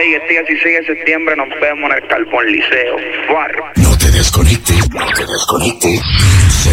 Ey, este 16 de septiembre nos vemos en el Carbón Liceo. Barro. No te desconectes, no te desconectes.